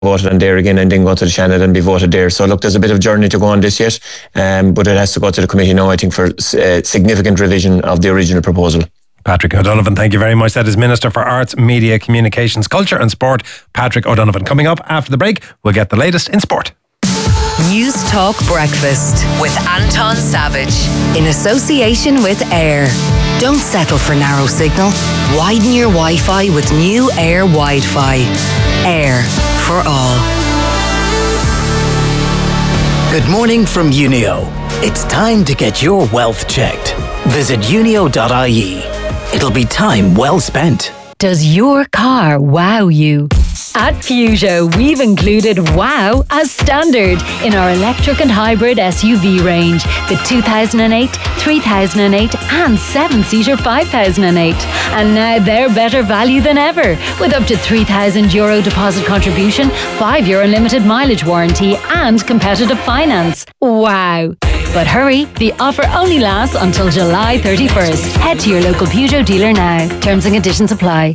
voted on there again and then go to the Shannon and be voted there. So look, there's a bit of journey to go on this yet, but it has to go to the committee now, I think, for significant revision of the original proposal. Patrick O'Donovan, thank you very much. That is Minister for Arts, Media, Communications, Culture and Sport, Patrick O'Donovan. Coming up after the break, we'll get the latest in sport. News Talk Breakfast with Anton Savage in association with Air. Don't settle for narrow signal. Widen your Wi-Fi with new Air Wi-Fi. Air for all. Good morning from Unio. It's time to get your wealth checked. Visit unio.ie. It'll be time well spent. Does your car wow you? At Peugeot, we've included wow as standard in our electric and hybrid SUV range. The 2008, 3008 and 7-seater 5008. And now they're better value than ever, with up to €3,000 deposit contribution, 5-year unlimited mileage warranty and competitive finance. Wow! But hurry, the offer only lasts until July 31st. Head to your local Peugeot dealer now. Terms and conditions apply.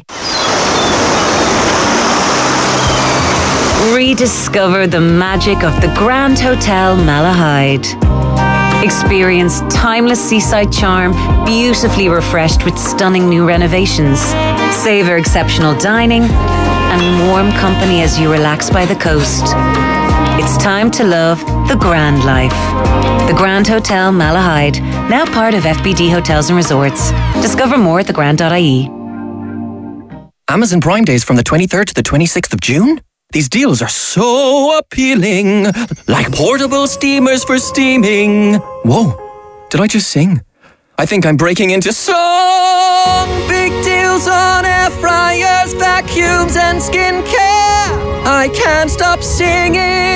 Rediscover the magic of the Grand Hotel Malahide. Experience timeless seaside charm, beautifully refreshed with stunning new renovations. Savor exceptional dining and warm company as you relax by the coast. It's time to love the grand life. The Grand Hotel Malahide, now part of FBD Hotels and Resorts. Discover more at thegrand.ie. Amazon Prime Days from the 23rd to the 26th of June? These deals are so appealing, like portable steamers for steaming. Whoa, did I just sing? I think I'm breaking into song. Big deals on air fryers, vacuums and skincare. I can't stop singing.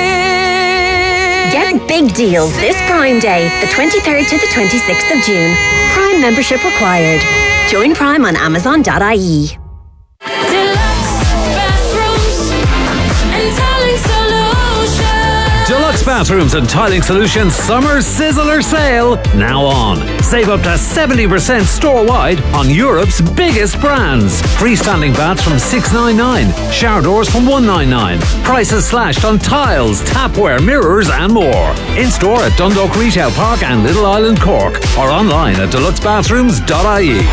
Get big deals this Prime Day, the 23rd to the 26th of June. Prime membership required. Join Prime on Amazon.ie. Deluxe Bathrooms and Tiling Solutions Summer Sizzler Sale now on. Save up to 70% store-wide on Europe's biggest brands. Freestanding baths from $699, shower doors from $199. Prices slashed on tiles, tapware, mirrors and more. In-store at Dundalk Retail Park and Little Island Cork, or online at deluxebathrooms.ie.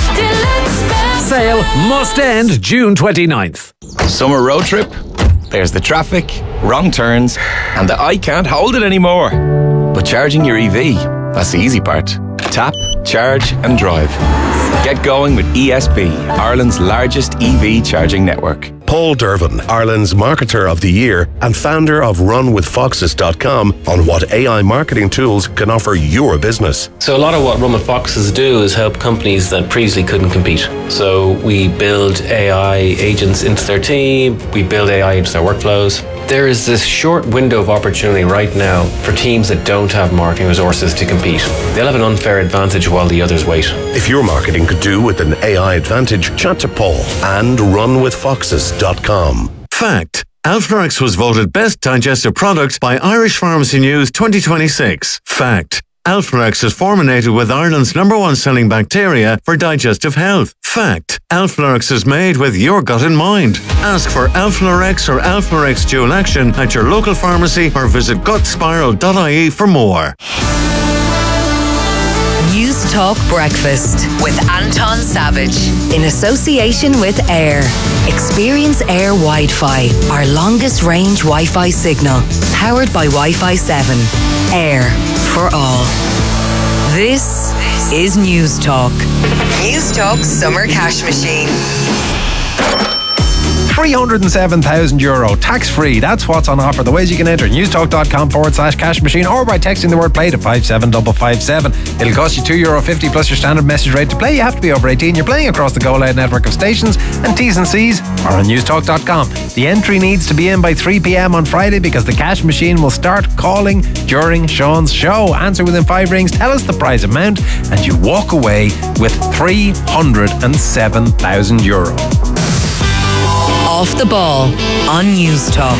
Sale must end June 29th. Summer road trip? There's the traffic, wrong turns, and the I can't hold it anymore. But charging your EV, that's the easy part. Tap, charge and drive. Get going with ESB, Ireland's largest EV charging network. Paul Dervin, Ireland's Marketer of the Year and founder of RunWithFoxes.com on what AI marketing tools can offer your business. So a lot of what Run with Foxes do is help companies that previously couldn't compete. So we build AI agents into their team, we build AI into their workflows. There is this short window of opportunity right now for teams that don't have marketing resources to compete. They'll have an unfair advantage while the others wait. If your marketing could do with an AI advantage, chat to Paul and RunWithFoxes.com. Fact. Alflorex was voted Best Digestive Product by Irish Pharmacy News 2026. Fact. Alflorex is formulated with Ireland's #1 selling bacteria for digestive health. Fact. Alflorex is made with your gut in mind. Ask for Alflorex or Alflorex Dual Action at your local pharmacy or visit gutspiral.ie for more. News Talk Breakfast with Anton Savage in association with Air. Experience Air Wi-Fi, our longest range Wi-Fi signal, powered by Wi-Fi 7. Air for all. This is News Talk. News Talk Summer Cash Machine. €307,000 tax-free. That's what's on offer. The ways you can enter: newstalk.com/cash machine or by texting the word play to 57557. It'll cost you €2.50 plus your standard message rate. To play, you have to be over 18. You're playing across the Go Loud network of stations, and T's and C's are on newstalk.com. The entry needs to be in by 3 p.m. on Friday because the cash machine will start calling during Sean's show. Answer within 5 rings, tell us the prize amount, and you walk away with €307,000. Off the Ball on News Talk.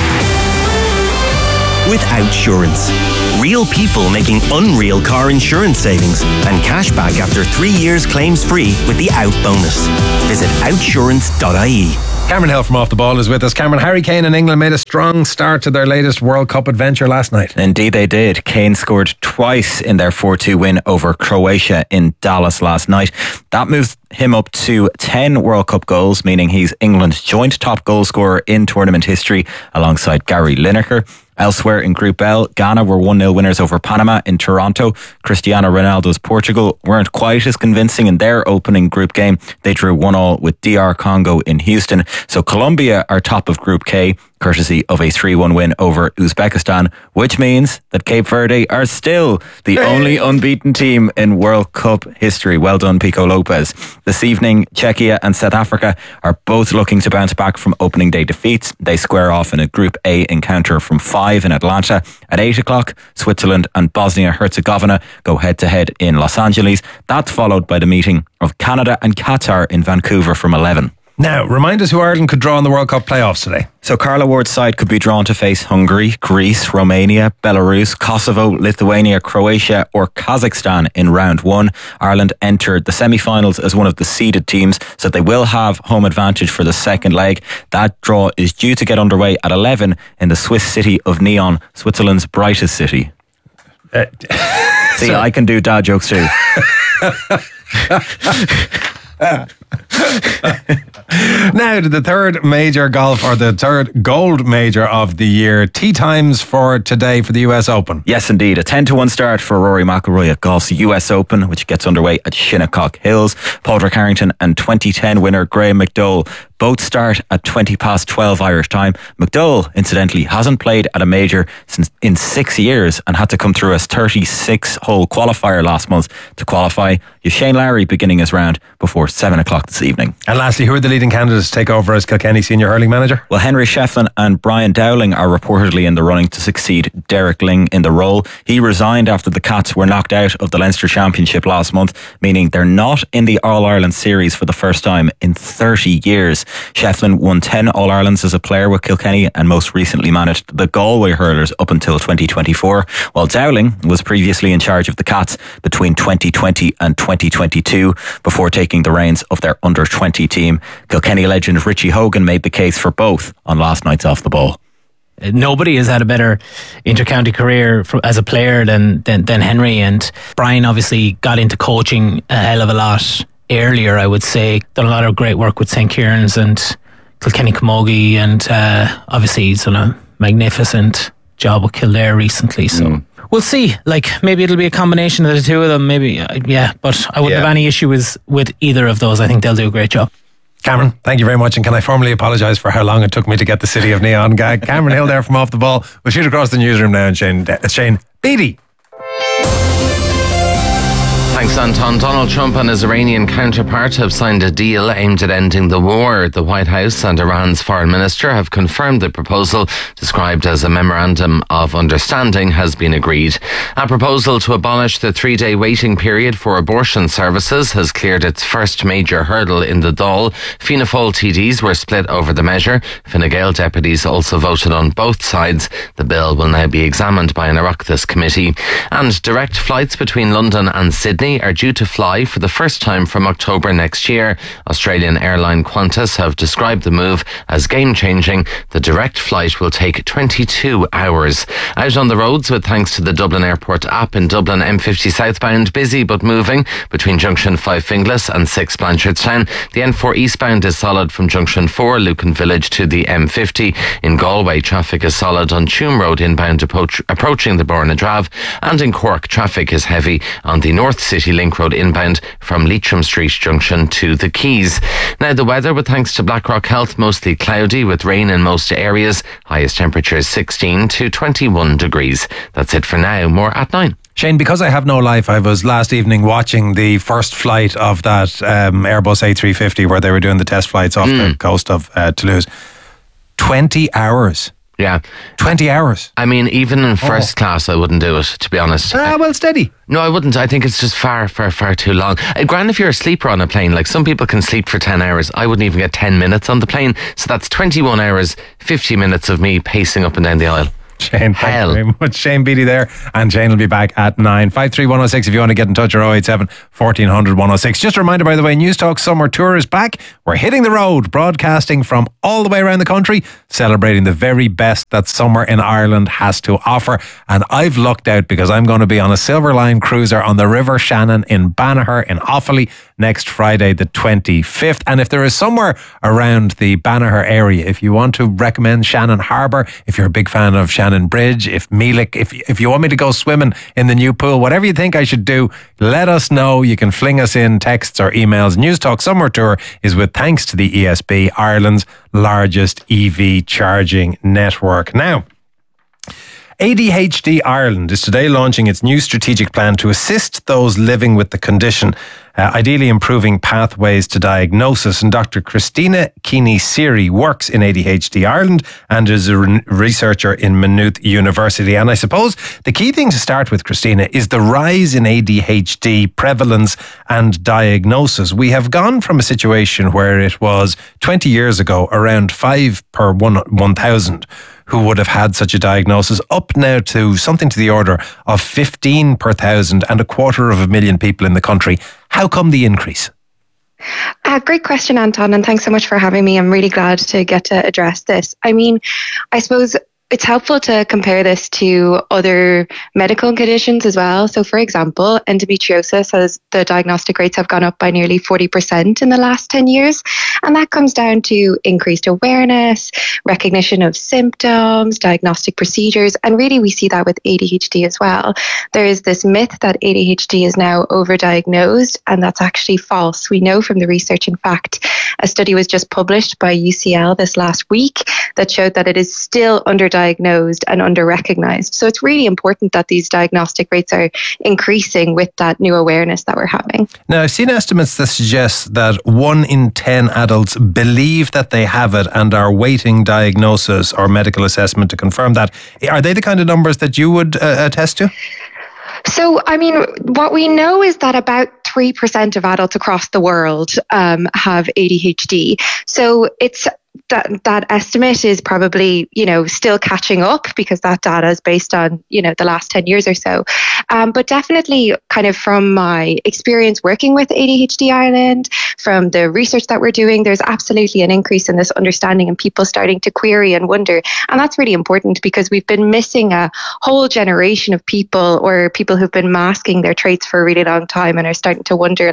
With Outsurance. Real people making unreal car insurance savings and cash back after 3 years claims free with the Out bonus. Visit outsurance.ie. Cameron Hill from Off the Ball is with us. Cameron, Harry Kane and England made a strong start to their latest World Cup adventure last night. Indeed they did. Kane scored twice in their 4-2 win over Croatia in Dallas last night. That moves him up to 10 World Cup goals, meaning he's England's joint top goal scorer in tournament history alongside Gary Lineker. Elsewhere in Group L, Ghana were 1-0 winners over Panama in Toronto. Cristiano Ronaldo's Portugal weren't quite as convincing in their opening group game. They drew 1-1 with DR Congo in Houston. So Colombia are top of Group K, courtesy of a 3-1 win over Uzbekistan, which means that Cape Verde are still the only unbeaten team in World Cup history. Well done, Pico Lopez. This evening, Czechia and South Africa are both looking to bounce back from opening day defeats. They square off in a Group A encounter from 5 in Atlanta. At 8 o'clock, Switzerland and Bosnia-Herzegovina go head-to-head in Los Angeles. That's followed by the meeting of Canada and Qatar in Vancouver from 11. Now, remind us who Ireland could draw in the World Cup playoffs today. So Carla Ward's side could be drawn to face Hungary, Greece, Romania, Belarus, Kosovo, Lithuania, Croatia or Kazakhstan in round 1. Ireland entered the semi-finals as one of the seeded teams, so they will have home advantage for the second leg. That draw is due to get underway at 11 in the Swiss city of Nyon, Switzerland's brightest city. See, I can do dad jokes too. Now to the third major golf, or the third gold major of the year. Tee times for today for the US Open. Yes, indeed. A 10-1 start for Rory McIlroy at golf's US Open, which gets underway at Shinnecock Hills. Padraig Harrington and 2010 winner Graham McDowell both start at 12 Irish time. McDowell, incidentally, hasn't played at a major in 6 years and had to come through a 36-hole qualifier last month to qualify. You Shane Lowry beginning his round before 7 o'clock this evening. And lastly, who are the leading candidates to take over as Kilkenny senior hurling manager? Well, Henry Shefflin and Brian Dowling are reportedly in the running to succeed Derek Ling in the role. He resigned after the Cats were knocked out of the Leinster Championship last month, meaning they're not in the All-Ireland series for the first time in 30 years. Shefflin won 10 All-Irelands as a player with Kilkenny and most recently managed the Galway hurlers up until 2024, while Dowling was previously in charge of the Cats between 2020 and 2022 before taking the reins of their under-20 team. Kilkenny legend Richie Hogan made the case for both on last night's Off the Ball. Nobody has had a better inter-county career as a player than Henry, and Brian obviously got into coaching a hell of a lot earlier, I would say. Done a lot of great work with St. Kieran's and Kilkenny Camogie, and obviously he's done a magnificent job with Kildare recently, so we'll see. Like, maybe it'll be a combination of the two of them, maybe, but I wouldn't have any issue with either of those. I think they'll do a great job. Cameron, thank you very much, and can I formally apologise for how long it took me to get the city of Neon? Cameron Hill there from Off the Ball. We'll shoot across the newsroom now, and Shane Beattie. Thanks, Anton. Donald Trump and his Iranian counterpart have signed a deal aimed at ending the war. The White House and Iran's foreign minister have confirmed the proposal, described as a memorandum of understanding, has been agreed. A proposal to abolish the 3-day waiting period for abortion services has cleared its first major hurdle in the Dáil. Fianna Fáil TDs were split over the measure. Fine Gael deputies also voted on both sides. The bill will now be examined by an Oireachtas committee. And direct flights between London and Sydney are due to fly for the first time from October next year. Australian airline Qantas have described the move as game-changing. The direct flight will take 22 hours. Out on the roads, with thanks to the Dublin Airport app in Dublin, M50 southbound busy but moving between Junction 5 Finglas and 6 Blanchardstown. The N4 eastbound is solid from Junction 4 Lucan Village to the M50. In Galway, traffic is solid on Tuam Road inbound approaching the Borna Drave, and in Cork, traffic is heavy on the North City Link Road inbound from Leitrim Street Junction to the Quays. Now the weather, with thanks to Blackrock Health, mostly cloudy with rain in most areas. Highest temperatures 16 to 21 degrees. That's it for now. More at 9. Shane, because I have no life, I was last evening watching the first flight of that Airbus A350 where they were doing the test flights off the coast of Toulouse. 20 hours. Yeah. 20 hours. I mean, even in first class, I wouldn't do it, to be honest. Well, steady. No, I wouldn't. I think it's just far too long. Grand if you're a sleeper on a plane. Like, some people can sleep for 10 hours. I wouldn't even get 10 minutes on the plane. So that's 21 hours, 50 minutes of me pacing up and down the aisle. Shane, thank you very much. Shane Beattie there, and Shane will be back at 9. 53106 if you want to get in touch, or 087 1400 106. Just a reminder, by the way, News Talk Summer Tour is back. We're hitting the road, broadcasting from all the way around the country, celebrating the very best that summer in Ireland has to offer. And I've lucked out because I'm going to be on a Silver Line cruiser on the River Shannon in Banagher in Offaly next Friday the 25th. And if there is somewhere around the Banagher area, if you want to recommend Shannon Harbour, if you're a big fan of Shannon Bridge, if Meelick, if you want me to go swimming in the new pool, whatever you think I should do, let us know. You can fling us in texts or emails. News Talk Summer Tour is with thanks to the ESB, Ireland's largest EV charging network. Now, ADHD Ireland is today launching its new strategic plan to assist those living with the condition, ideally improving pathways to diagnosis. And Dr. Christina Keeney-Siri works in ADHD Ireland and is a researcher in Maynooth University. And I suppose the key thing to start with, Christina, is the rise in ADHD prevalence and diagnosis. We have gone from a situation where it was 20 years ago around 5 per 1,000 who would have had such a diagnosis, up now to something to the order of 15 per 1,000 and 250,000 people in the country. How come the increase? Great question, Anton, and thanks so much for having me. I'm really glad to get to address this. I mean, I suppose it's helpful to compare this to other medical conditions as well. So, for example, endometriosis, as the diagnostic rates have gone up by nearly 40% in the last 10 years. And that comes down to increased awareness, recognition of symptoms, diagnostic procedures. And really, we see that with ADHD as well. There is this myth that ADHD is now overdiagnosed, and that's actually false. We know from the research, in fact, a study was just published by UCL this last week that showed that it is still underdiagnosed and under-recognized. So it's really important that these diagnostic rates are increasing with that new awareness that we're having. Now, I've seen estimates that suggest that 1 in 10 adults believe that they have it and are waiting diagnosis or medical assessment to confirm that. Are they the kind of numbers that you would attest to? So, I mean, what we know is that about 3% of adults across the world have ADHD. So it's that estimate is probably, still catching up because that data is based on, the last 10 years or so. But definitely kind of from my experience working with ADHD Ireland, from the research that we're doing, there's absolutely an increase in this understanding and people starting to query and wonder. And that's really important because we've been missing a whole generation of people or people who've been masking their traits for a really long time and are starting to wonder,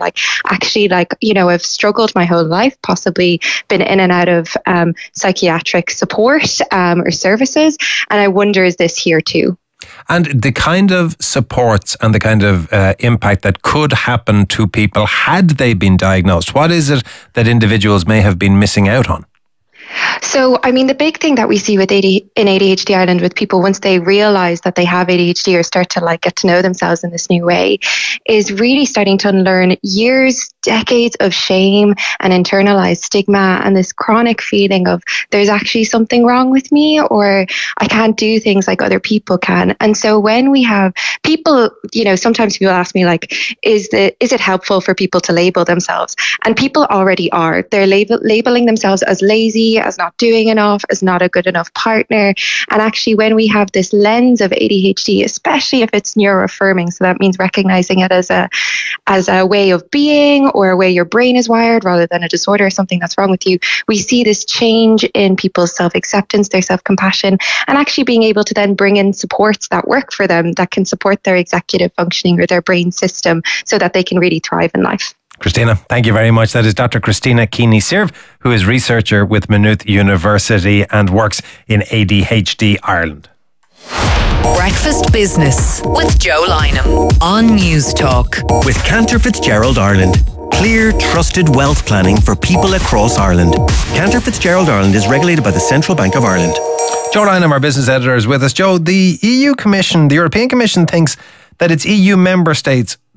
I've struggled my whole life, possibly been in and out of psychiatric support or services. And I wonder, is this here too? And the kind of supports and the kind of impact that could happen to people had they been diagnosed, what is it that individuals may have been missing out on? So, I mean, the big thing that we see with in ADHD Ireland with people once they realize that they have ADHD or start to get to know themselves in this new way is really starting to unlearn decades of shame and internalized stigma and this chronic feeling of there's actually something wrong with me or I can't do things like other people can. And so when we have people, sometimes people ask me is it helpful for people to label themselves? And people already are. They're labeling themselves as lazy, as not doing enough, as not a good enough partner. And actually when we have this lens of ADHD, especially if it's neuroaffirming, so that means recognizing it as a way of being or a way your brain is wired rather than a disorder or something that's wrong with you, we see this change in people's self-acceptance, their self-compassion, and actually being able to then bring in supports that work for them that can support their executive functioning or their brain system so that they can really thrive in life. Christina, thank you very much. That is Dr. Christina Keeney-Siri, who is researcher with Maynooth University and works in ADHD Ireland. Breakfast Business with Joe Lynham on News Talk. With Cantor Fitzgerald Ireland. Clear, trusted wealth planning for people across Ireland. Cantor Fitzgerald Ireland is regulated by the Central Bank of Ireland. Joe Lynham, our business editor, is with us. Joe, the European Commission thinks that it's EU member states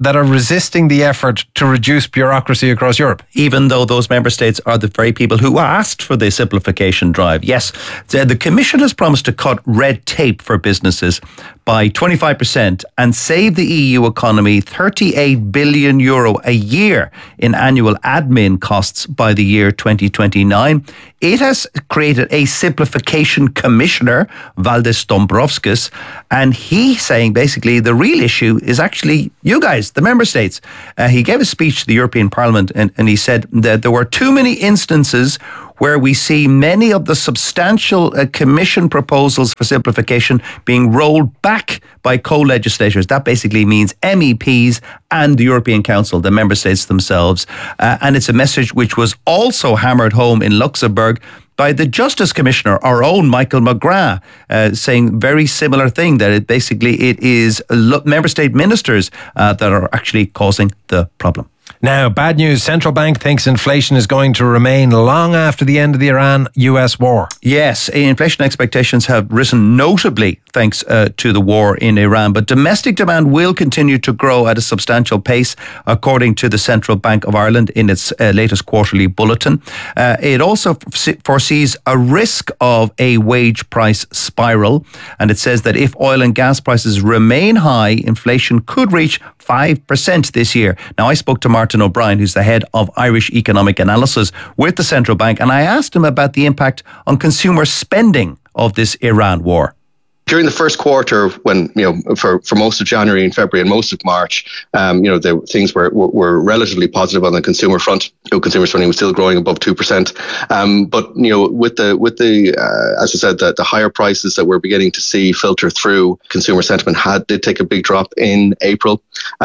that are resisting the effort to reduce bureaucracy across Europe. Even though those member states are the very people who asked for the simplification drive. Yes, the Commission has promised to cut red tape for businesses by 25% and save the EU economy €38 billion a year in annual admin costs by the year 2029. It has created a simplification commissioner, Valdis Dombrovskis, and he's saying basically the real issue is actually you guys, the member states. He gave a speech to the European Parliament and he said that there were too many instances where we see many of the substantial Commission proposals for simplification being rolled back by co-legislators. That basically means MEPs and the European Council, the member states themselves. And it's a message which was also hammered home in Luxembourg by the Justice Commissioner, our own Michael McGrath, saying very similar thing, that it is member state ministers that are actually causing the problem. Now, bad news. Central Bank thinks inflation is going to remain long after the end of the Iran-US war. Yes, inflation expectations have risen notably thanks to the war in Iran, but domestic demand will continue to grow at a substantial pace, according to the Central Bank of Ireland in its latest quarterly bulletin. It also foresees a risk of a wage price spiral, and it says that if oil and gas prices remain high, inflation could reach 5% this year. Now, I spoke to Martin O'Brien, who's the head of Irish Economic Analysis with the Central Bank, and I asked him about the impact on consumer spending of this Iran war. During the first quarter, when for most of January and February and most of March, things were relatively positive on the consumer front. Consumer spending was still growing above 2%. But with the as I said, the higher prices that we're beginning to see filter through, consumer sentiment did take a big drop in April.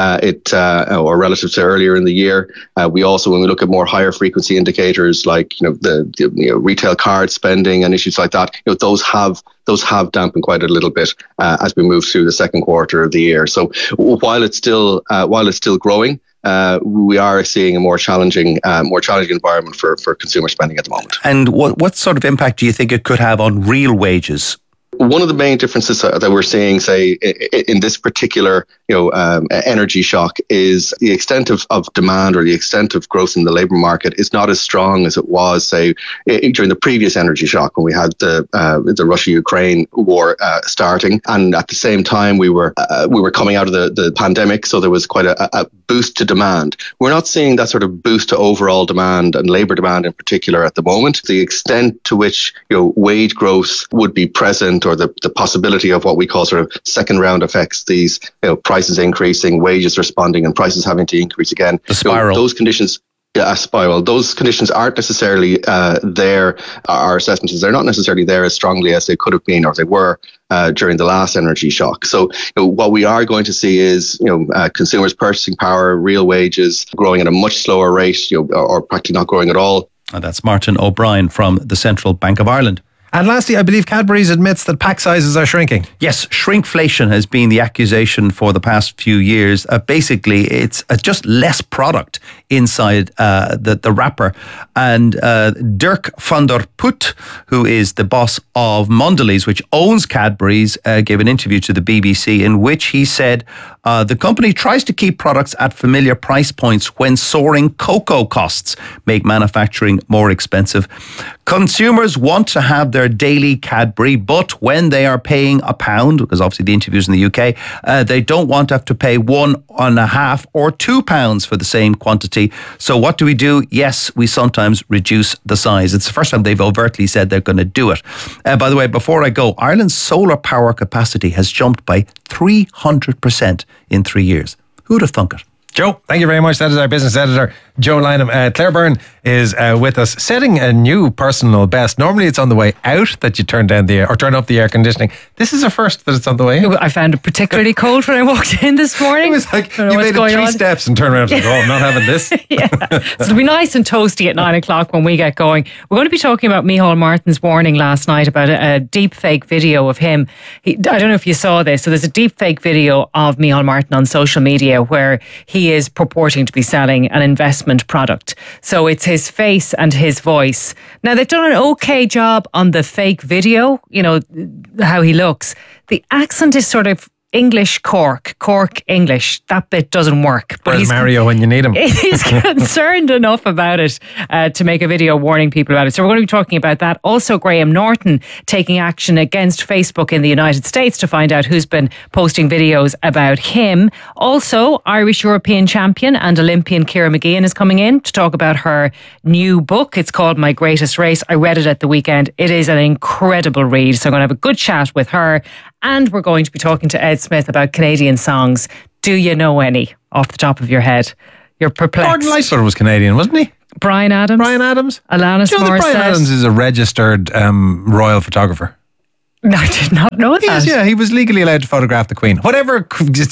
Or relative to earlier in the year. We also, when we look at more higher frequency indicators like the retail card spending and issues like that, those have dampened quite a little bit as we move through the second quarter of the year. So while it's still growing, we are seeing a more challenging environment for consumer spending at the moment. And what sort of impact do you think it could have on real wages? One of the main differences that we're seeing, say, in this particular, energy shock is the extent of demand or the extent of growth in the labour market is not as strong as it was, say, during the previous energy shock when we had the Russia-Ukraine war starting, and at the same time we were coming out of the pandemic, so there was quite a boost to demand. We're not seeing that sort of boost to overall demand and labour demand in particular at the moment. The extent to which wage growth would be present, or the possibility of what we call sort of second round effects, these prices increasing, wages responding, and prices having to increase again. The spiral. Those conditions. A spiral. Those conditions aren't necessarily there. Our assessment is they're not necessarily there as strongly as they could have been or they were during the last energy shock. So what we are going to see is consumers' purchasing power, real wages growing at a much slower rate, or practically not growing at all. And that's Martin O'Brien from the Central Bank of Ireland. And lastly, I believe Cadbury's admits that pack sizes are shrinking. Yes, shrinkflation has been the accusation for the past few years. Basically, it's just less product inside the wrapper. And Dirk van der Put, who is the boss of Mondelez, which owns Cadbury's, gave an interview to the BBC in which he said the company tries to keep products at familiar price points when soaring cocoa costs make manufacturing more expensive. Consumers want to have their daily Cadbury, but when they are paying £1, because obviously the interview's in the UK, they don't want to have to pay £1.50 or £2 for the same quantity. So what do we do? Yes, we sometimes reduce the size. It's the first time they've overtly said they're going to do it. By the way, before I go, Ireland's solar power capacity has jumped by 300% in 3 years. Who'd have thunk it? Joe, thank you very much. That is our business editor, Joe Lynham. Claire Byrne is with us, setting a new personal best. Normally it's on the way out that you turn down the air or turn up the air conditioning. This is a first that it's on the way in. I found it particularly cold when I walked in this morning. It was like you made it 3 steps and turned around and said, I'm not having this. Yeah. So it'll be nice and toasty at 9 o'clock when we get going. We're going to be talking about Micheál Martin's warning last night about a deep fake video of him. I don't know if you saw this. So there's a deep fake video of Micheál Martin on social media where he is purporting to be selling an investment product. So it's his face and his voice. Now, they've done an okay job on the fake video, how he looks. The accent is sort of English Cork English. That bit doesn't work. But Where's Mario when you need him? He's concerned enough about it to make a video warning people about it. So we're going to be talking about that. Also, Graham Norton taking action against Facebook in the United States to find out who's been posting videos about him. Also, Irish European champion and Olympian Ciara McGeehan is coming in to talk about her new book. It's called My Greatest Race. I read it at the weekend. It is an incredible read. So I'm going to have a good chat with her. And we're going to be talking to Ed Smith about Canadian songs. Do you know any off the top of your head? You're perplexed. Gordon Lightfoot was Canadian, wasn't he? Brian Adams. Alanis Do you know that Brian Adams is a registered royal photographer? No, I did not know that. Yeah, he was legally allowed to photograph the Queen. Whatever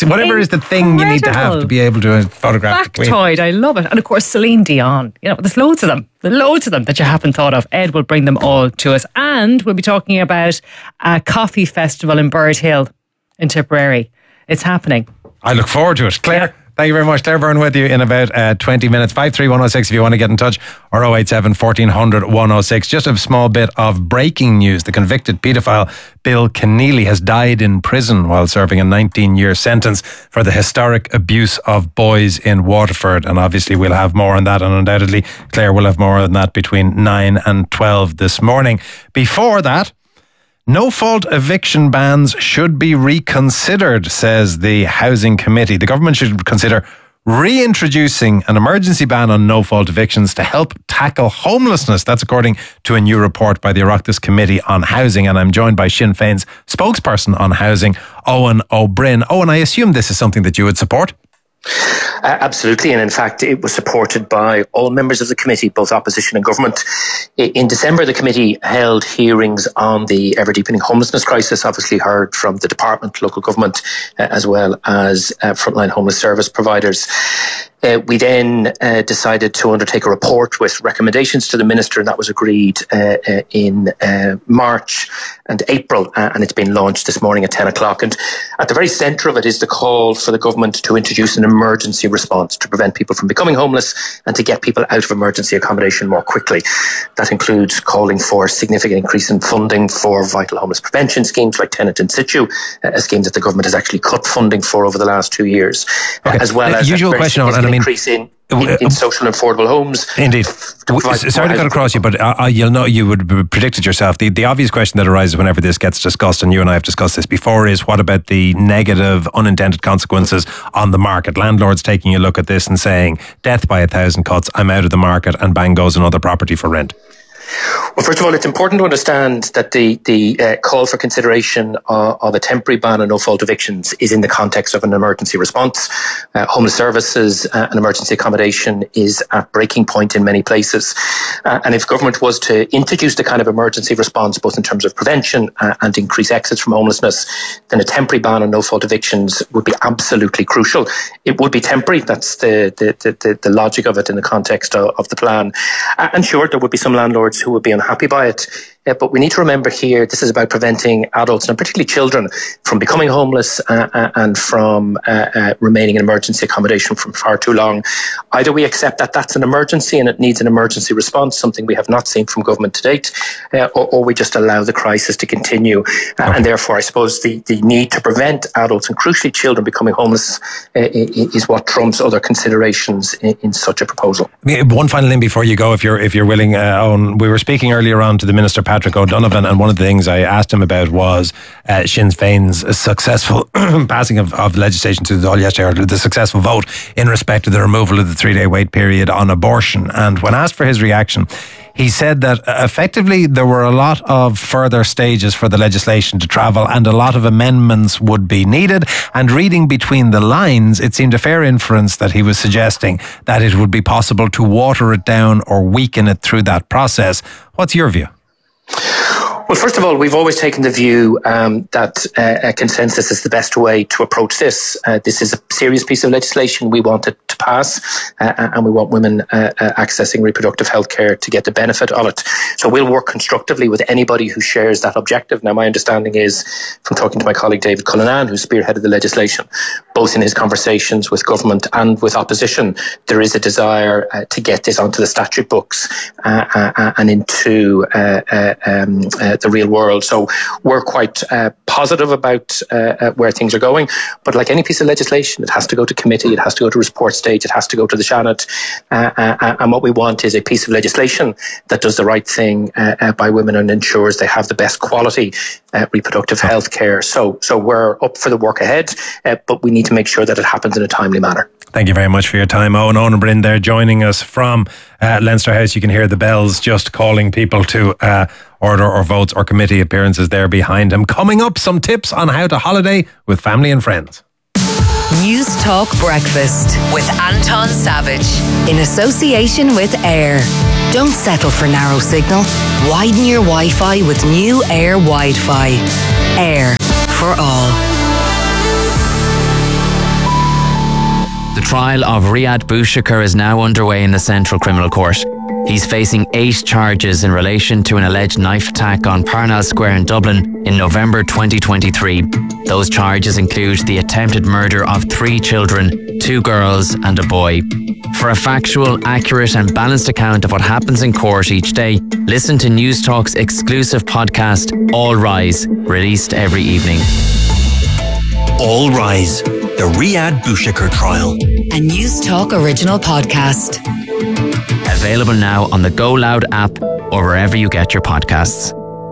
is the thing you need to have to be able to photograph the Queen. Factoid, I love it. And of course, Celine Dion. You know, there's loads of them. There's loads of them that you haven't thought of. Ed will bring them all to us. And we'll be talking about a coffee festival in Bird Hill in Tipperary. It's happening. I look forward to it. Claire, thank you very much. Claire Byrne with you in about 20 minutes. 53106 if you want to get in touch, or 087 1400 106. Just a small bit of breaking news. The convicted paedophile Bill Keneally has died in prison while serving a 19-year sentence for the historic abuse of boys in Waterford. And obviously we'll have more on that, and undoubtedly Claire will have more on that between 9 and 12 this morning. Before that, no-fault eviction bans should be reconsidered, says the Housing Committee. The government should consider reintroducing an emergency ban on no-fault evictions to help tackle homelessness. That's according to a new report by the Oireachtas Committee on Housing. And I'm joined by Sinn Féin's spokesperson on housing, Owen O'Brien. Owen, I assume this is something that you would support? Absolutely, and in fact it was supported by all members of the committee, both opposition and government. In December, the committee held hearings on the ever-deepening homelessness crisis, obviously heard from the department, local government, as well as frontline homeless service providers. We then decided to undertake a report with recommendations to the Minister, and that was agreed in March and April, and it's been launched this morning at 10 o'clock. And at the very centre of it is the call for the government to introduce an emergency response to prevent people from becoming homeless and to get people out of emergency accommodation more quickly. That includes calling for a significant increase in funding for vital homeless prevention schemes like Tenant in Situ, a scheme that the government has actually cut funding for over the last 2 years, as well as usual question on, and I mean, increase in social and affordable homes. Indeed. Sorry to cut across you, but you'll know, you would have predicted yourself. The obvious question that arises whenever this gets discussed, and you and I have discussed this before, is what about the negative unintended consequences on the market? Landlords taking a look at this and saying, death by 1,000 cuts, I'm out of the market, and bang goes another property for rent. Well, first of all, it's important to understand that the call for consideration of a temporary ban on no-fault evictions is in the context of an emergency response. Homeless services and emergency accommodation is at breaking point in many places. And if government was to introduce the kind of emergency response, both in terms of prevention and increase exits from homelessness, then a temporary ban on no-fault evictions would be absolutely crucial. It would be temporary. That's the logic of it in the context of the plan. And sure, there would be some landlords who would be unhappy by it. But we need to remember here, this is about preventing adults and particularly children from becoming homeless and from remaining in emergency accommodation for far too long. Either we accept that that's an emergency and it needs an emergency response, something we have not seen from government to date, or we just allow the crisis to continue. And therefore, I suppose the need to prevent adults and crucially children becoming homeless is what trumps other considerations in such a proposal. One final thing before you go, if you're willing, Owen. We were speaking earlier on to the Minister, Patrick O'Donovan, and one of the things I asked him about was Sinn Féin's successful passing of legislation to the Dáil yesterday, or the successful vote in respect to the removal of the 3-day wait period on abortion. And when asked for his reaction, he said that effectively there were a lot of further stages for the legislation to travel and a lot of amendments would be needed. And reading between the lines, it seemed a fair inference that he was suggesting that it would be possible to water it down or weaken it through that process. What's your view? Well, first of all, we've always taken the view that a consensus is the best way to approach this. This is a serious piece of legislation. We want it to pass, and we want women accessing reproductive health care to get the benefit of it. So we'll work constructively with anybody who shares that objective. Now, my understanding is, from talking to my colleague David Cullinan, who spearheaded the legislation, both in his conversations with government and with opposition, there is a desire to get this onto the statute books and into the real world. So we're quite positive about where things are going. But like any piece of legislation, it has to go to committee, it has to go to report stage, it has to go to the Seanad. And what we want is a piece of legislation that does the right thing by women and ensures they have the best quality reproductive health care. So we're up for the work ahead, but we need to make sure that it happens in a timely manner. Thank you very much for your time, Owen Bryn there joining us from Leinster House. You can hear the bells just calling people to order or votes or committee appearances there behind him. Coming up, some tips on how to holiday with family and friends. News Talk Breakfast with Anton Savage in association with Air. Don't settle for narrow signal. Widen your Wi-Fi with new Air Wi-Fi. Air for all. The trial of Riyad Bouchakir is now underway in the Central Criminal Court. He's facing 8 charges in relation to an alleged knife attack on Parnell Square in Dublin in November 2023. Those charges include the attempted murder of 3 children, 2 girls and a boy. For a factual, accurate and balanced account of what happens in court each day, listen to News Talk's exclusive podcast, All Rise, released every evening. All Rise, the Riyad Bouchakir trial. A News Talk original podcast. Available now on the Go Loud app or wherever you get your podcasts.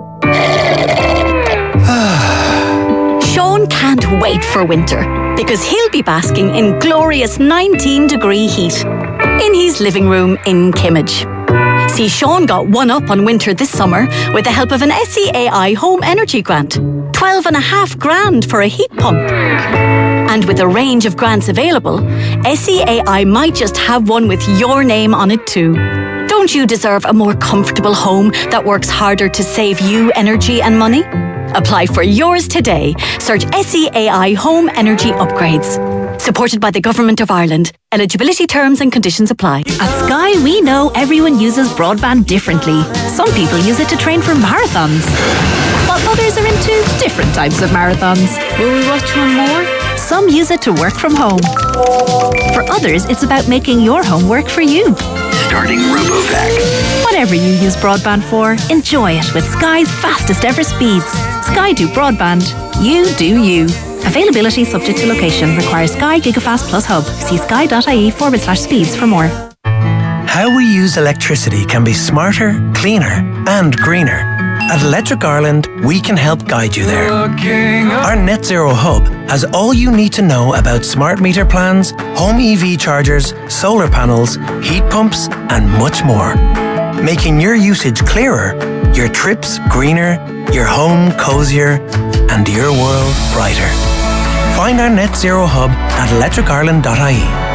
Sean can't wait for winter because he'll be basking in glorious 19-degree heat in his living room in Kimmage. See, Sean got one up on winter this summer with the help of an SEAI Home Energy Grant. 12.5 grand for a heat pump. And with a range of grants available, SEAI might just have one with your name on it too. Don't you deserve a more comfortable home that works harder to save you energy and money? Apply for yours today. Search SEAI Home Energy Upgrades. Supported by the Government of Ireland. Eligibility terms and conditions apply. At Sky, we know everyone uses broadband differently. Some people use it to train for marathons, while others are into different types of marathons. Will we watch one more? Some use it to work from home. For others, it's about making your home work for you. Starting RoboVac. Whatever you use broadband for, enjoy it with Sky's fastest ever speeds. Sky do broadband. You do you. Availability subject to location. Requires Sky Gigafast Plus Hub. See sky.ie/speeds for more. How we use electricity can be smarter, cleaner and greener. At Electric Ireland, we can help guide you there. Our Net Zero Hub has all you need to know about smart meter plans, home EV chargers, solar panels, heat pumps and much more. Making your usage clearer, your trips greener, your home cozier and your world brighter. Find our Net Zero Hub at electricireland.ie.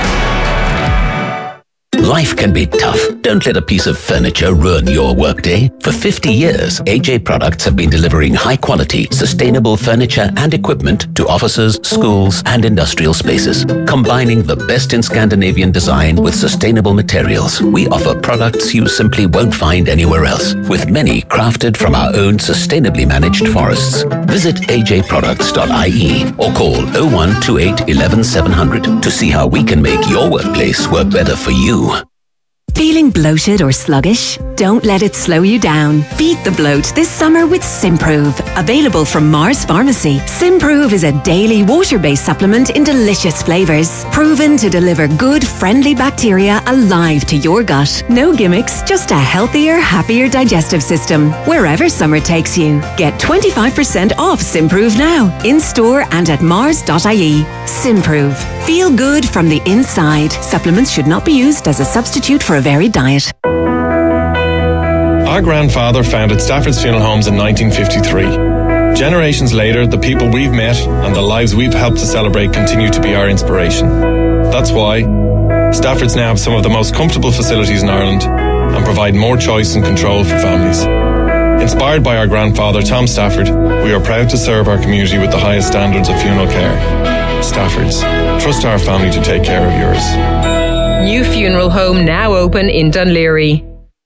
Life can be tough. Don't let a piece of furniture ruin your workday. For 50 years, AJ Products have been delivering high-quality, sustainable furniture and equipment to offices, schools, and industrial spaces. Combining the best in Scandinavian design with sustainable materials, we offer products you simply won't find anywhere else, with many crafted from our own sustainably managed forests. Visit ajproducts.ie or call 0128 11 700 to see how we can make your workplace work better for you. Feeling bloated or sluggish? Don't let it slow you down. Beat the bloat this summer with Simprove. Available from Mars Pharmacy. Simprove is a daily water-based supplement in delicious flavours. Proven to deliver good, friendly bacteria alive to your gut. No gimmicks, just a healthier, happier digestive system. Wherever summer takes you. Get 25% off Simprove now. In-store and at mars.ie. Simprove. Feel good from the inside. Supplements should not be used as a substitute for a varied diet. Our grandfather founded Stafford's Funeral Homes in 1953. Generations later, the people we've met and the lives we've helped to celebrate continue to be our inspiration. That's why Stafford's now have some of the most comfortable facilities in Ireland and provide more choice and control for families. Inspired by our grandfather, Tom Stafford, we are proud to serve our community with the highest standards of funeral care. Stafford's. Trust our family to take care of yours. New funeral home now open in Dunleary.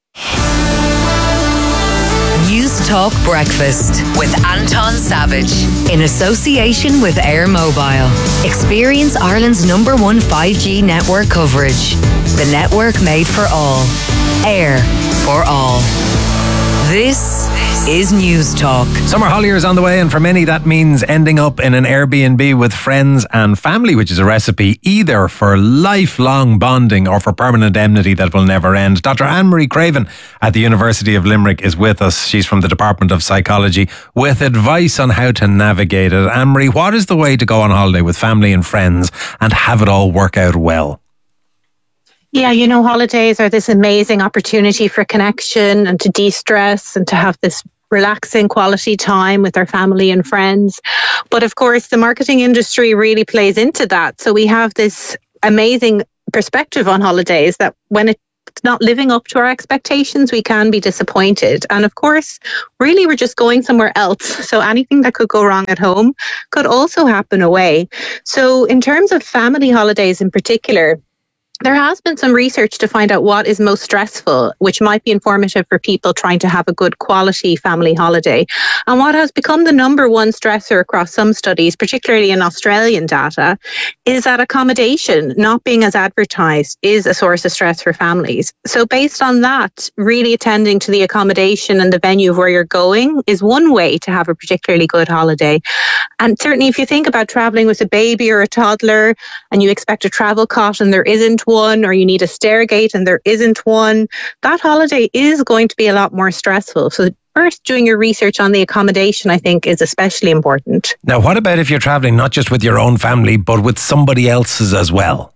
News Talk Breakfast with Anton Savage in association with Air Mobile. Experience Ireland's #1 5G network coverage. The network made for all. Air for all. This is News Talk. Summer holidays on the way, and for many that means ending up in an Airbnb with friends and family, which is a recipe either for lifelong bonding or for permanent enmity that will never end. Dr. Anne-Marie Craven at the University of Limerick is with us. She's from the Department of Psychology with advice on how to navigate it. Anne-Marie, what is the way to go on holiday with family and friends and have it all work out well? Yeah, you know, holidays are this amazing opportunity for connection and to de-stress and to have this relaxing quality time with our family and friends. But of course, the marketing industry really plays into that. So we have this amazing perspective on holidays that when it's not living up to our expectations, we can be disappointed. And of course, really, we're just going somewhere else. So anything that could go wrong at home could also happen away. So in terms of family holidays in particular, there has been some research to find out what is most stressful, which might be informative for people trying to have a good quality family holiday. And what has become the number one stressor across some studies, particularly in Australian data, is that accommodation not being as advertised is a source of stress for families. So based on that, really attending to the accommodation and the venue of where you're going is one way to have a particularly good holiday. And certainly if you think about traveling with a baby or a toddler and you expect a travel cot and there isn't one, or you need a stairgate and there isn't one, that holiday is going to be a lot more stressful. So first, doing your research on the accommodation, I think, is especially important. Now, what about if you're travelling not just with your own family, but with somebody else's as well?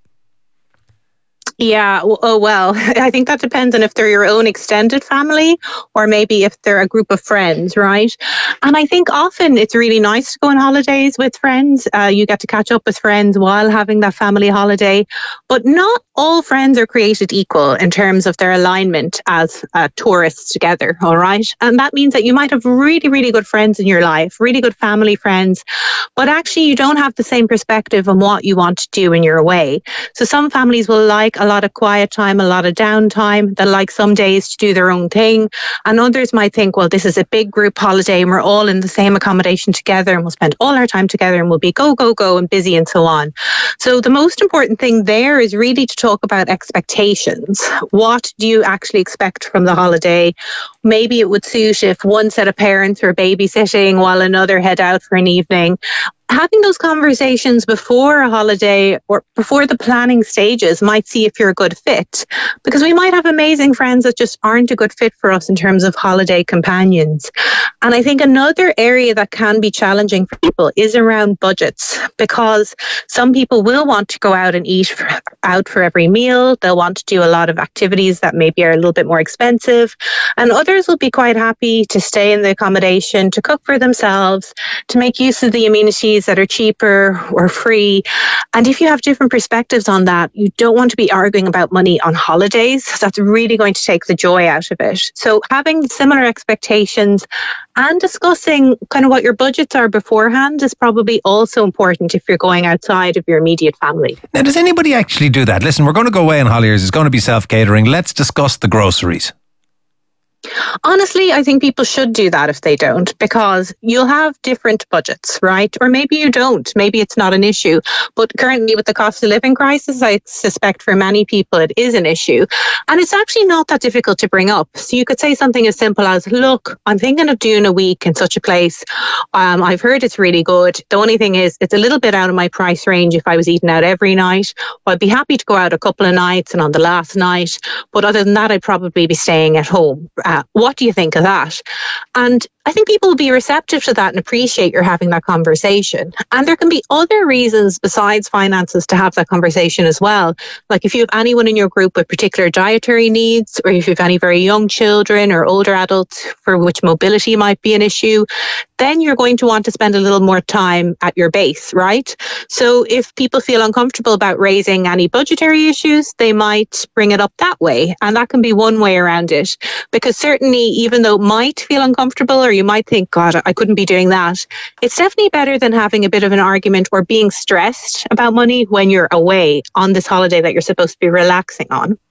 Yeah, well, I think that depends on if they're your own extended family or maybe if they're a group of friends, right? And I think often it's really nice to go on holidays with friends. You get to catch up with friends while having that family holiday. But not all friends are created equal in terms of their alignment as tourists together, all right? And that means that you might have really, really good friends in your life, really good family friends, but actually you don't have the same perspective on what you want to do when you're away. So some families will like a lot of quiet time, a lot of downtime. They'll like some days to do their own thing. And others might think, well, this is a big group holiday and we're all in the same accommodation together and we'll spend all our time together and we'll be go, go, go and busy and so on. So the most important thing there is really to talk about expectations. What do you actually expect from the holiday? Maybe it would suit if one set of parents are babysitting while another head out for an evening. Having those conversations before a holiday or before the planning stages might see if you're a good fit, because we might have amazing friends that just aren't a good fit for us in terms of holiday companions. And I think another area that can be challenging for people is around budgets, because some people will want to go out and eat out for every meal. They'll want to do a lot of activities that maybe are a little bit more expensive. And others will be quite happy to stay in the accommodation, to cook for themselves, to make use of the amenities that are cheaper or free. And if you have different perspectives on that, you don't want to be arguing about money on holidays. That's really going to take the joy out of it. So having similar expectations and discussing kind of what your budgets are beforehand is probably also important if you're going outside of your immediate family. Now, does anybody actually do that? Listen, we're going to go away on holidays. It's going to be self-catering. Let's discuss the groceries. Honestly, I think people should do that if they don't, because you'll have different budgets, right? Or maybe you don't. Maybe it's not an issue. But currently with the cost of living crisis, I suspect for many people it is an issue. And it's actually not that difficult to bring up. So you could say something as simple as, look, I'm thinking of doing a week in such a place. I've heard it's really good. The only thing is it's a little bit out of my price range if I was eating out every night. Well, I'd be happy to go out a couple of nights and on the last night. But other than that, I'd probably be staying at home. What do you think of that? And I think people will be receptive to that and appreciate you're having that conversation. And there can be other reasons besides finances to have that conversation as well. Like if you have anyone in your group with particular dietary needs, or if you have any very young children or older adults for which mobility might be an issue, then you're going to want to spend a little more time at your base, right? So if people feel uncomfortable about raising any budgetary issues, they might bring it up that way. And that can be one way around it. Because certainly, even though it might feel uncomfortable, or you might think, God, I couldn't be doing that, it's definitely better than having a bit of an argument or being stressed about money when you're away on this holiday that you're supposed to be relaxing on.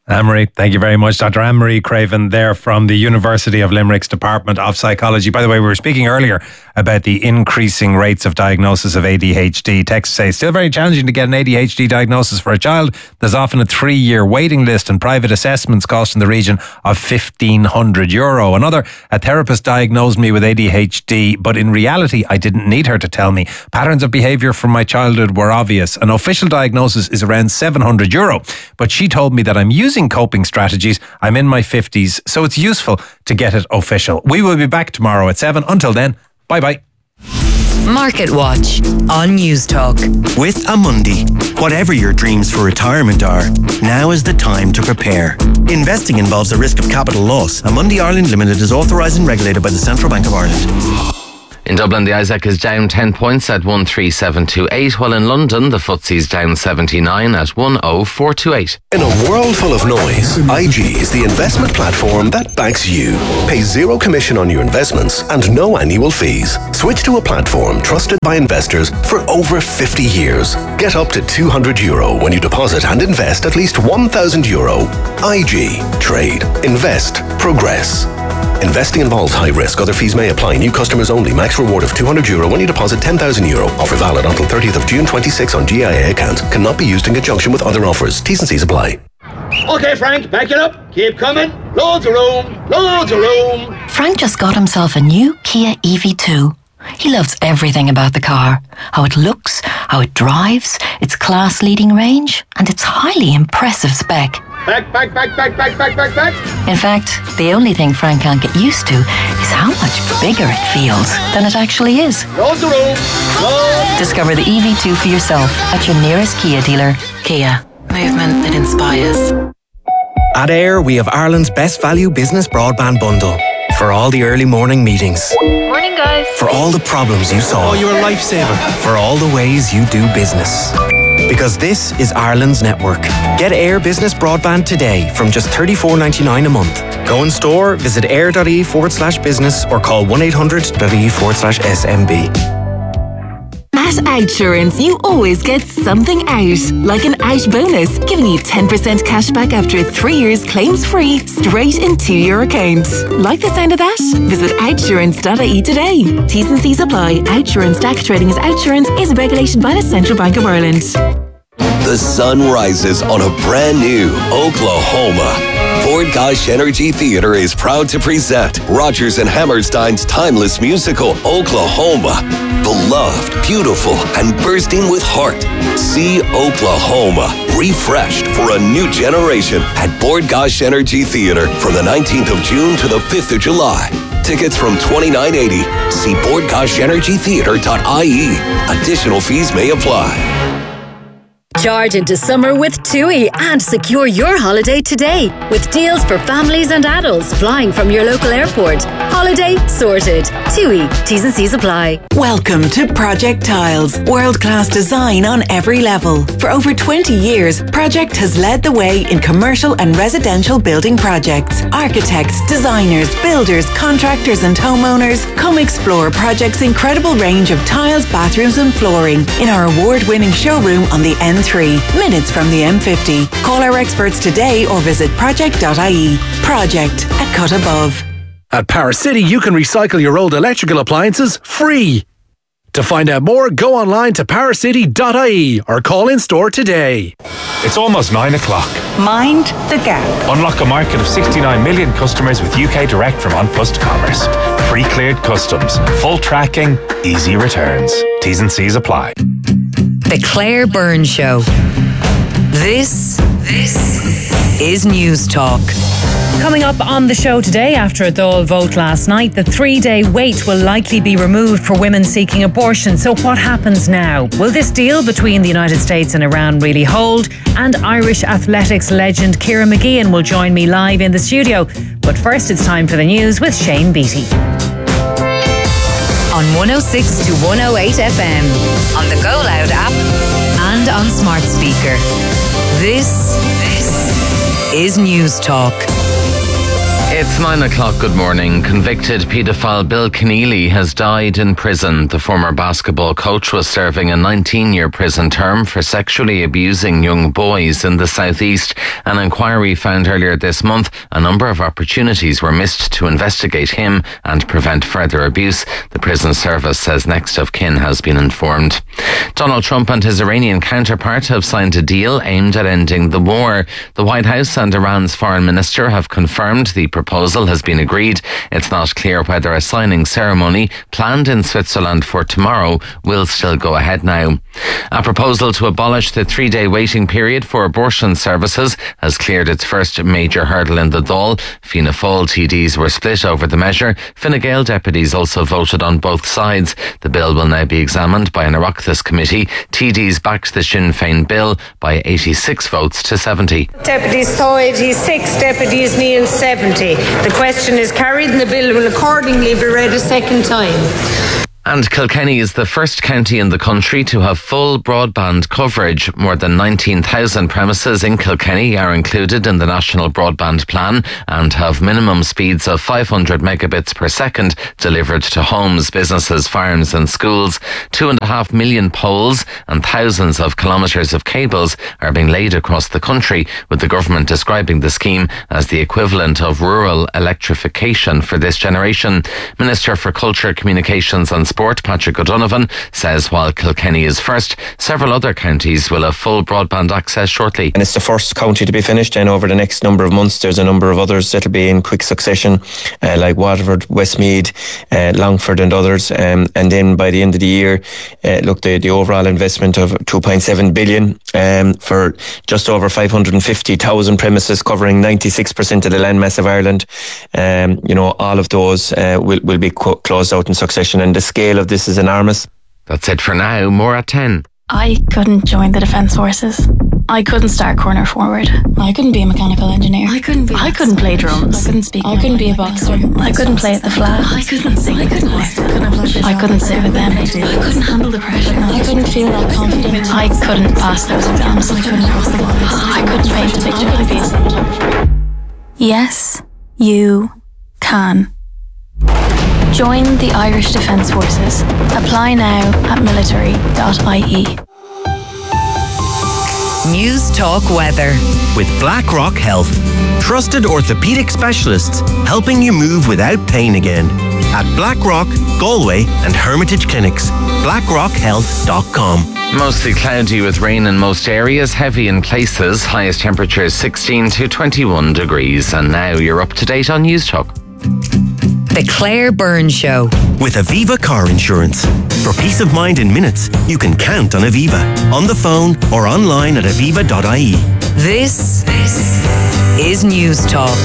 Anne-Marie, thank you very much. Dr. Anne-Marie Craven there from the University of Limerick's Department of Psychology. By the way, we were speaking earlier about the increasing rates of diagnosis of ADHD. Texts say it's still very challenging to get an ADHD diagnosis for a child. There's often a 3-year waiting list and private assessments cost in the region of €1,500. Another, a therapist diagnosed me with ADHD, but in reality, I didn't need her to tell me. Patterns of behaviour from my childhood were obvious. An official diagnosis is around €700, but she told me that I'm using coping strategies. I'm in my 50s, so it's useful to get it official. We will be back tomorrow at 7. Until then, bye-bye. Market Watch on News Talk. With Amundi, whatever your dreams for retirement are, now is the time to prepare. Investing involves a risk of capital loss. Amundi Ireland Limited is authorised and regulated by the Central Bank of Ireland. In Dublin, the ISAC is down 10 points at 13728, while in London, the FTSE is down 79 at 10428. In a world full of noise, IG is the investment platform that backs you. Pay zero commission on your investments and no annual fees. Switch to a platform trusted by investors for over 50 years. Get up to €200 when you deposit and invest at least €1,000. IG. Trade. Invest. Progress. Investing involves high risk. Other fees may apply. New customers only. Max reward of €200 when you deposit €10,000. Offer valid until 30th of June 26 on GIA account. Cannot be used in conjunction with other offers. T's and C's apply. Okay, Frank, back it up. Keep coming. Loads of room. Loads of room. Frank just got himself a new Kia EV2. He loves everything about the car. How it looks, how it drives, its class-leading range, and its highly impressive spec. Back. In fact, the only thing Frank can't get used to is how much bigger it feels than it actually is. Loads of room. Discover the EV2 for yourself at your nearest Kia dealer. Kia. Movement that inspires. At AIR, we have Ireland's best value business broadband bundle. For all the early morning meetings. Morning, guys. For all the problems you solve. Oh, you're a lifesaver. For all the ways you do business. Because this is Ireland's network. Get AIR Business Broadband today from just $34.99 a month. Go in store, visit air.ie/business or call 1-800.ie/SMB. At Outsurance, you always get something out, like an out bonus, giving you 10% cash back after 3 years claims-free, straight into your account. Like the sound of that? Visit outsurance.ie today. T's and C's apply. Outsurance DAC trading as Outsurance is regulated by the Central Bank of Ireland. The sun rises on a brand new Oklahoma. Ford Gosh Energy Theatre is proud to present Rodgers and Hammerstein's timeless musical, Oklahoma. Beloved, beautiful, and bursting with heart. See Oklahoma, refreshed for a new generation at Ford Gosh Energy Theatre from the 19th of June to the 5th of July. Tickets from $29.80. See BoardGoshEnergyTheatre.ie. Additional fees may apply. Charge into summer with TUI and secure your holiday today with deals for families and adults flying from your local airport. Holiday sorted. TUI. T's and C's apply. Welcome to Project Tiles. World-class design on every level. For over 20 years, Project has led the way in commercial and residential building projects. Architects, designers, builders, contractors and homeowners, come explore Project's incredible range of tiles, bathrooms and flooring in our award-winning showroom on the N3, minutes from the M50. Call our experts today or visit project.ie. Project, a cut above. At Power City, you can recycle your old electrical appliances free. To find out more, go online to powercity.ie or call in store today. It's almost 9 o'clock. Mind the gap. Unlock a market of 69 million customers with UK Direct from On Plus Commerce. Pre-cleared customs, full tracking, easy returns. T's and C's apply. The Claire Byrne Show. This is News Talk. Coming up on the show today, after a Dáil vote last night, the 3-day wait will likely be removed for women seeking abortion. So what happens now? Will this deal between the United States and Iran really hold? And Irish athletics legend Ciara McGeehan will join me live in the studio. But first, it's time for the news with Shane Beattie. On 106 to 108 FM, on the Go Loud app, and on smart speaker. This is News Talk. It's 9 o'clock. Good morning. Convicted paedophile Bill Keneally has died in prison. The former basketball coach was serving a 19-year prison term for sexually abusing young boys in the southeast. An inquiry found earlier this month a number of opportunities were missed to investigate him and prevent further abuse. The prison service says next of kin has been informed. Donald Trump and his Iranian counterpart have signed a deal aimed at ending the war. The White House and Iran's foreign minister have confirmed the proposal has been agreed. It's not clear whether a signing ceremony planned in Switzerland for tomorrow will still go ahead now. A proposal to abolish the 3-day waiting period for abortion services has cleared its first major hurdle in the Dáil. Fianna Fáil TDs were split over the measure. Fine Gael deputies also voted on both sides. The bill will now be examined by an Oireachtas committee. TDs backed the Sinn Féin bill by 86 votes to 70. Deputies Thaw 86, Deputies Neil 70. The question is carried and the bill will accordingly be read a second time. And Kilkenny is the first county in the country to have full broadband coverage. More than 19,000 premises in Kilkenny are included in the National Broadband Plan and have minimum speeds of 500 megabits per second delivered to homes, businesses, farms and schools. 2.5 million poles and thousands of kilometres of cables are being laid across the country, with the government describing the scheme as the equivalent of rural electrification for this generation. Minister for Culture, Communications and Sport, Patrick O'Donovan, says while Kilkenny is first, several other counties will have full broadband access shortly. And it's the first county to be finished, and over the next number of months there's a number of others that'll be in quick succession, like Waterford, Westmeath, Longford and others, and then by the end of the year, the overall investment of 2.7 billion for just over 550,000 premises covering 96% of the landmass of Ireland. All of those will be closed out in succession, and the scale of this is enormous. That's it for now. More at 10. I couldn't join the Defence Forces. I couldn't start corner forward. I couldn't be a mechanical engineer. I couldn't play drums. I couldn't speak. I couldn't be a boxer. I couldn't play at the flag. I couldn't sing. I couldn't lift. I couldn't sit with them. I couldn't handle the pressure. I couldn't feel that confident. I couldn't pass those exams. I couldn't cross the wall. I couldn't paint a picture. I couldn't be a cinematographer. Yes, you can. Join the Irish Defence Forces. Apply now at military.ie. News Talk Weather. With BlackRock Health. Trusted orthopedic specialists helping you move without pain again. At BlackRock, Galway and Hermitage Clinics. BlackRockHealth.com. Mostly cloudy with rain in most areas, heavy in places. Highest temperatures 16 to 21 degrees. And now you're up to date on News Talk. The Claire Byrne Show. With Aviva Car Insurance. For peace of mind in minutes, you can count on Aviva. On the phone or online at aviva.ie. This is News Talk.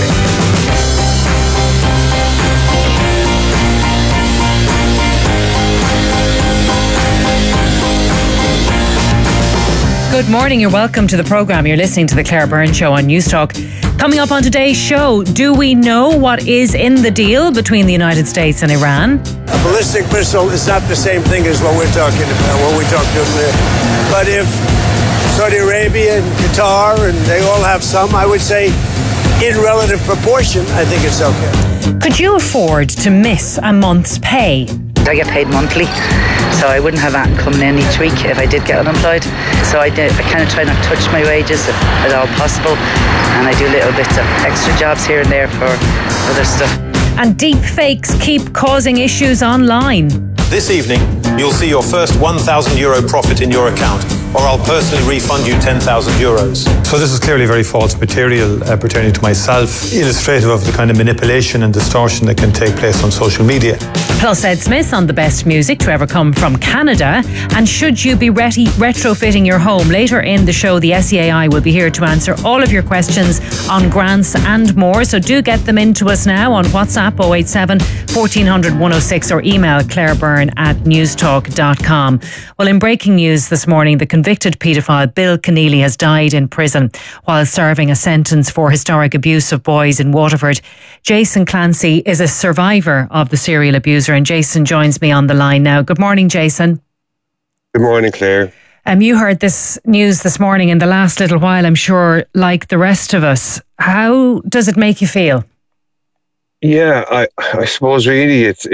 Good morning, you're welcome to the programme. You're listening to the Claire Byrne Show on News Talk. Coming up on today's show, do we know what is in the deal between the United States and Iran? A ballistic missile is not the same thing as what we're talking about, what we talked earlier. But if Saudi Arabia and Qatar, and they all have some, I would say in relative proportion, I think it's okay. Could you afford to miss a month's pay? I get paid monthly, so I wouldn't have that coming in each week if I did get unemployed. So I kind of try not to touch my wages if at all possible, and I do little bits of extra jobs here and there for other stuff. And deep fakes keep causing issues online. This evening, you'll see your first €1,000 profit in your account, or I'll personally refund you €10,000. So this is clearly very false material pertaining to myself, illustrative of the kind of manipulation and distortion that can take place on social media. Plus Ed Smith on the best music to ever come from Canada. And should you be retrofitting your home? Later in the show, the SEAI will be here to answer all of your questions on grants and more. So do get them into us now on WhatsApp 087 1400 106 or email clairebyrne@newstalk.com. Well, in breaking news this morning, the convicted paedophile Bill Keneally has died in prison while serving a sentence for historic abuse of boys in Waterford. Jason Clancy is a survivor of the serial abuser, and Jason joins me on the line now. Good morning, Jason. Good morning, Claire. You heard this news this morning in the last little while, I'm sure, like the rest of us. How does it make you feel? Yeah, I suppose really it's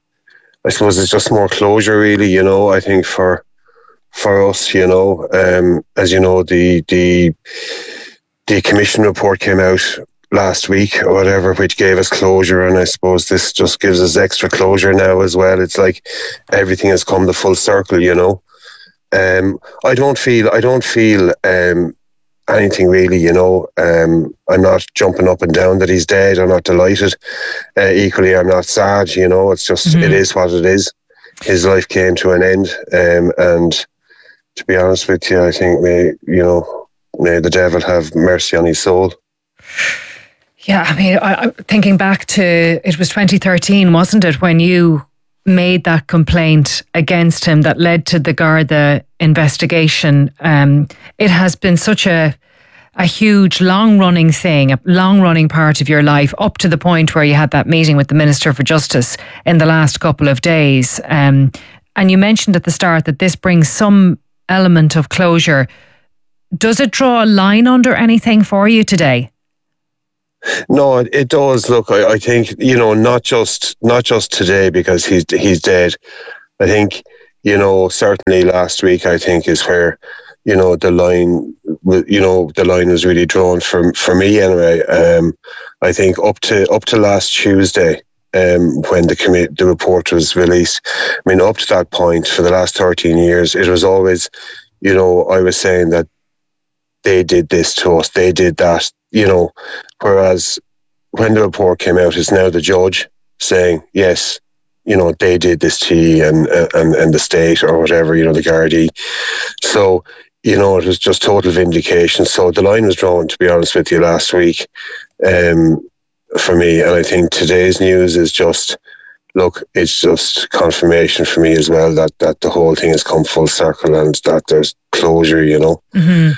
just more closure, really. You know, I think for us, you know, as you know, the commission report came out last week or whatever, which gave us closure, and I suppose this just gives us extra closure now as well. It's like everything has come to full circle, you know. I don't feel anything really, you know. I'm not jumping up and down that he's dead. I'm not delighted. Equally, I'm not sad, you know. It's just, it is what it is. His life came to an end, and to be honest with you, I think may the devil have mercy on his soul. Yeah, I mean, I thinking back to, it was 2013, wasn't it, when you made that complaint against him that led to the Garda investigation. It has been such a huge, long-running thing, a long-running part of your life, up to the point where you had that meeting with the Minister for Justice in the last couple of days. And you mentioned at the start that this brings some element of closure. Does it draw a line under anything for you today? No, it does. Look, I think, you know, not just today because he's dead. I think, you know, certainly last week, I think, is where, you know, the line was really drawn for me anyway. I think up to last Tuesday, when the report was released, I mean, up to that point for the last 13 years, it was always, you know, I was saying that they did this to us, they did that, you know, whereas when the report came out, it's now the judge saying, yes, you know, they did this to you and the state or whatever, you know, the Gardaí. So, you know, it was just total vindication. So the line was drawn, to be honest with you, last week for me. And I think today's news is just, look, it's just confirmation for me as well that the whole thing has come full circle and that there's closure, you know. Mm-hmm.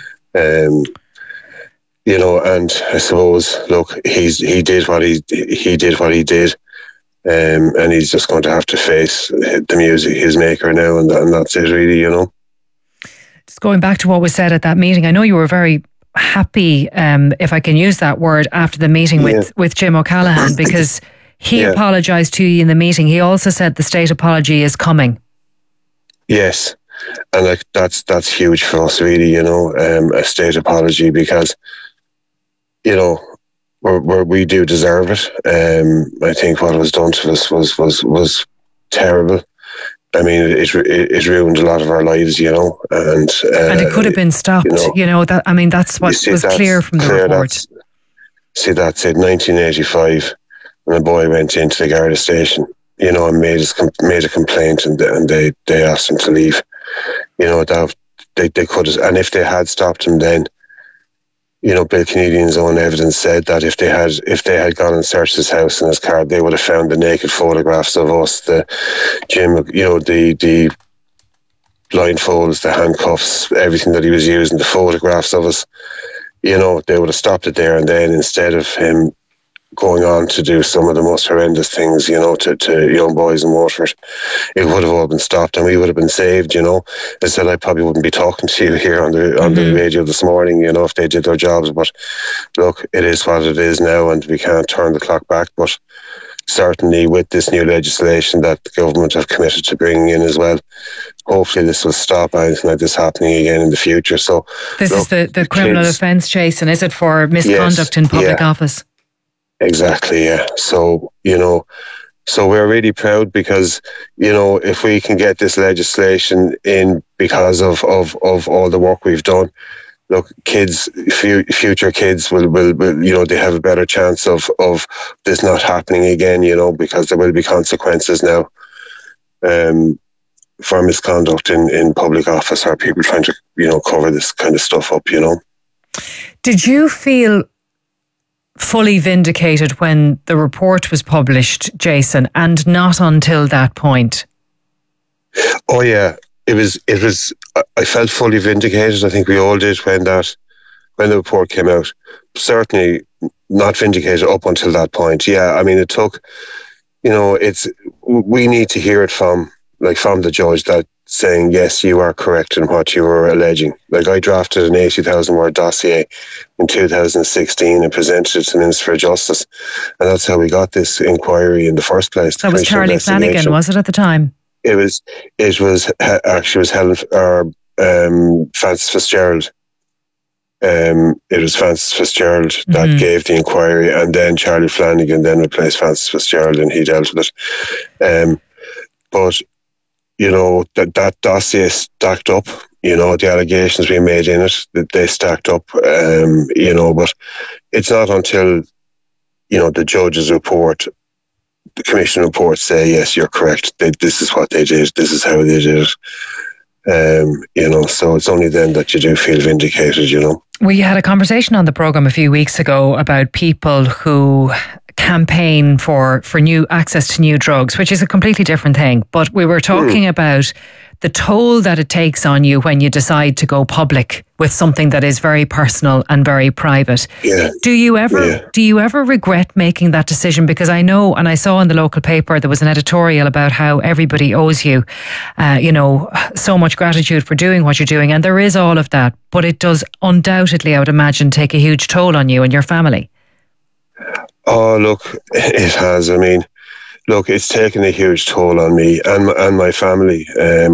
You know, and I suppose, look, he did what he did, and he's just going to have to face the music, his maker now, and that's it, really, you know. Just going back to what was said at that meeting, I know you were very happy, if I can use that word, after the meeting with Jim O'Callaghan, because he apologised to you in the meeting. He also said the state apology is coming. Yes. And like that's huge for us, really, you know, a state apology, because, you know, we do deserve it. I think what was done to us was terrible. I mean, it ruined a lot of our lives, you know, and it could have been stopped. You know that. I mean, that's what was clear from the report. That's it. 1985, when a boy went into the Garda station, you know, and made a complaint, and they asked him to leave. You know, that they could have, and if they had stopped him then, you know, Bill Canadian's own evidence said that if they had gone and searched his house and his car, they would have found the naked photographs of us, the blindfolds, the handcuffs, everything that he was using, the photographs of us. You know, they would have stopped it there and then, instead of him going on to do some of the most horrendous things, you know, to young boys in Waterford. It would have all been stopped and we would have been saved, you know. I said I probably wouldn't be talking to you here on the radio this morning, you know, if they did their jobs. But look, it is what it is now, and we can't turn the clock back. But certainly with this new legislation that the government have committed to bringing in as well, hopefully this will stop anything like this happening again in the future. So this is the criminal offence, Jason, is it, for misconduct in public office? Exactly, yeah. So, you know, so we're really proud because, you know, if we can get this legislation in because of all the work we've done, look, kids, future kids will, you know, they have a better chance of this not happening again, you know, because there will be consequences now for misconduct in public office, or people trying to, you know, cover this kind of stuff up, you know. Did you feel fully vindicated when the report was published, Jason, and not until that point? Oh yeah, it was. I felt fully vindicated. I think we all did when the report came out. Certainly not vindicated up until that point. Yeah, I mean, it took, you know, we need to hear it from the judge that saying, yes, you are correct in what you were alleging. Like, I drafted an 80,000 word dossier in 2016 and presented it to the Minister for Justice. And that's how we got this inquiry in the first place. That was Charlie Flanagan, was it, at the time? It was Helen, or Francis Fitzgerald. It was Francis Fitzgerald that gave the inquiry, and then Charlie Flanagan then replaced Francis Fitzgerald, and he dealt with it. But you know, that dossier stacked up. You know, the allegations we made in it, that they stacked up. You know, but it's not until, you know, the judge's report, the commission report, say, yes, you're correct. This is what they did. This is how they did it. You know, so it's only then that you do feel vindicated, you know. We had a conversation on the programme a few weeks ago about people who campaign for new access to new drugs, which is a completely different thing. But we were talking about the toll that it takes on you when you decide to go public with something that is very personal and very private. Yeah. Do you ever regret making that decision? Because I know, and I saw in the local paper, there was an editorial about how everybody owes you, you know, so much gratitude for doing what you're doing. And there is all of that, but it does undoubtedly, I would imagine, take a huge toll on you and your family. Oh, look, it has. I mean, look, it's taken a huge toll on me and my family.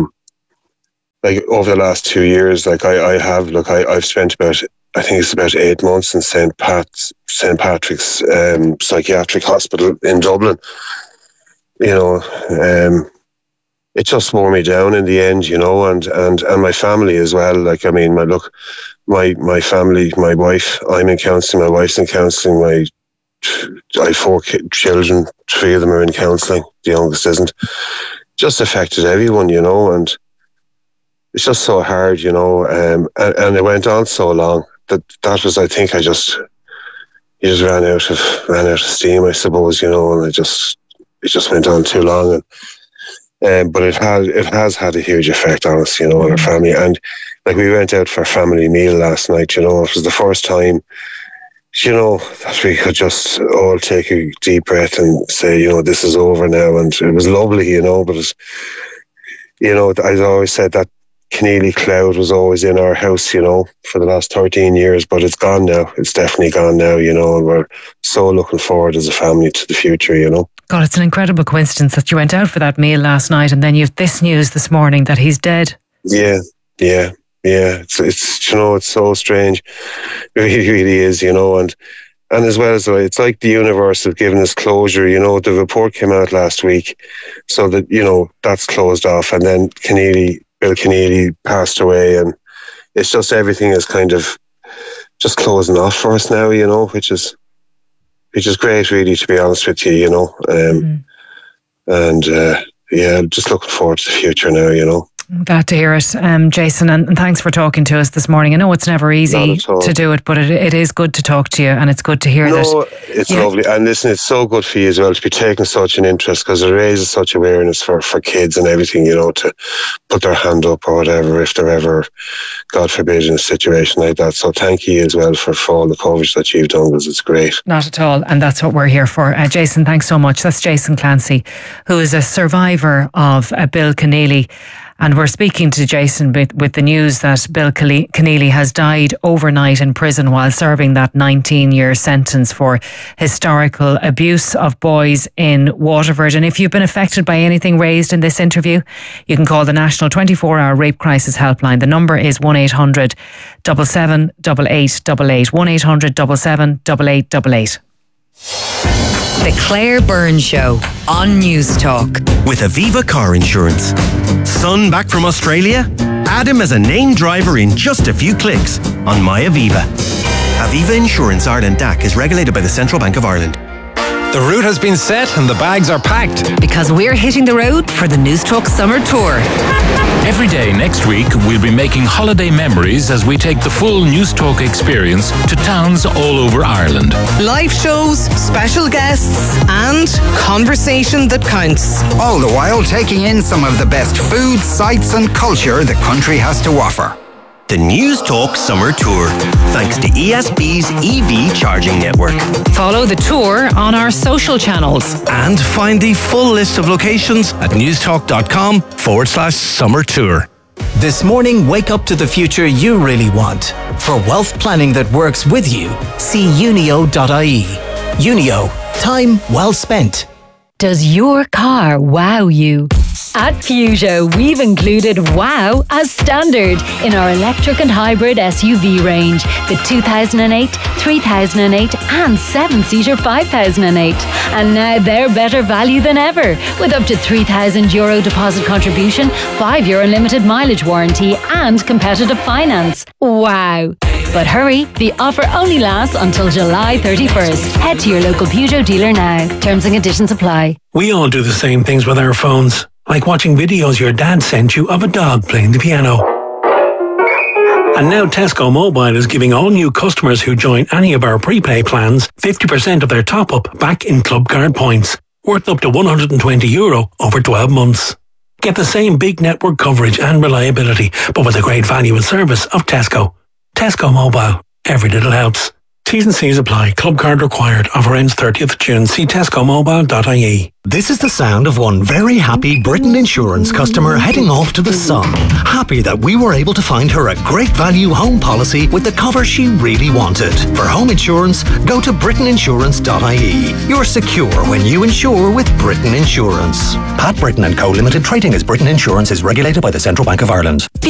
Like, over the last 2 years, like I've spent about, I think it's about 8 months in St. Patrick's psychiatric hospital in Dublin. You know, it just wore me down in the end, you know, and my family as well. Like, I mean, my family, my wife, I'm in counselling, my wife's in counselling, I have 4 children, 3 of them are in counselling, the youngest isn't. Just affected everyone, you know, and it's just so hard, you know, and it went on so long that was, I think, you just ran out of steam, I suppose, you know, and it just went on too long, and but it has had a huge effect on us, you know, on our family. And like, we went out for a family meal last night, you know. It was the first time, you know, that we could just all take a deep breath and say, you know, this is over now. And it was lovely, you know, but it's, you know, I always said that Keneally cloud was always in our house, you know, for the last 13 years, but it's gone now. It's definitely gone now, you know, and we're so looking forward as a family to the future, you know. God, it's an incredible coincidence that you went out for that meal last night and then you've this news this morning that he's dead. Yeah. It's you know, it's so strange. It really is, you know, and as well as it's like the universe has given us closure, you know. The report came out last week, so that, you know, that's closed off, and then Bill Keneally passed away, and it's just, everything is kind of just closing off for us now, you know, which is great, really, to be honest with you, you know. And yeah, just looking forward to the future now, you know. I'm glad to hear it, Jason, and thanks for talking to us this morning. I know it's never easy to do it, but it is good to talk to you, and it's good to hear that. No, it's lovely. And listen, it's so good for you as well to be taking such an interest, because it raises such awareness for kids and everything, you know, to put their hand up or whatever if they're ever, God forbid, in a situation like that. So thank you as well for all the coverage that you've done, because it's great. Not at all, and that's what we're here for. Jason, thanks so much. That's Jason Clancy, who is a survivor of Bill Keneally. And we're speaking to Jason with the news that Bill Keneally has died overnight in prison while serving that 19-year sentence for historical abuse of boys in Waterford. And if you've been affected by anything raised in this interview, you can call the National 24-Hour Rape Crisis Helpline. The number is 1-800 77 8888. 1-800 77 8888. The Claire Byrne Show on News Talk. With Aviva Car Insurance. Son back from Australia? Add him as a named driver in just a few clicks on My Aviva. Aviva Insurance Ireland DAC is regulated by the Central Bank of Ireland. The route has been set and the bags are packed. Because we're hitting the road for the News Talk Summer Tour. Every day next week, we'll be making holiday memories as we take the full News Talk experience to towns all over Ireland. Live shows, special guests, and conversation that counts. All the while taking in some of the best food, sights and culture the country has to offer. the News Talk Summer Tour, thanks to ESB's EV charging network. Follow the tour on our social channels. And find the full list of locations at newstalk.com/summer tour. This morning, wake up to the future you really want. For wealth planning that works with you, see unio.ie. Unio, time well spent. Does your car wow you? At Peugeot, we've included wow as standard in our electric and hybrid SUV range. The 2008, 3008 and 7-seater 5008. And now they're better value than ever, with up to €3,000 deposit contribution, 5-year unlimited mileage warranty and competitive finance. Wow! But hurry, the offer only lasts until July 31st. Head to your local Peugeot dealer now. Terms and conditions apply. We all do the same things with our phones, like watching videos your dad sent you of a dog playing the piano. And now Tesco Mobile is giving all new customers who join any of our prepay plans 50% of their top-up back in club card points, worth up to €120 over 12 months. Get the same big network coverage and reliability, but with a great value and service of Tesco. Tesco Mobile. Every little helps. T's and C's apply. Club card required. Offer ends 30th June. See tescomobile.ie. This is the sound of one very happy Britain Insurance customer heading off to the sun. Happy that we were able to find her a great value home policy with the cover she really wanted. For home insurance, go to britainiinsurance.ie. You're secure when you insure with Britain Insurance. Pat Britain & Co. Limited, trading as Britain Insurance, is regulated by the Central Bank of Ireland.